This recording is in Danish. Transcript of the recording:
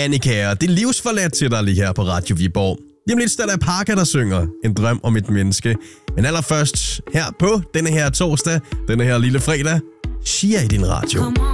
Annika, og det er livsforladt til dig lige her på Radio Viborg. Lige om lidt er der Parker, der synger En drøm om et menneske. Men allerførst her på denne her torsdag, denne her lille fredag, Sia i din radio.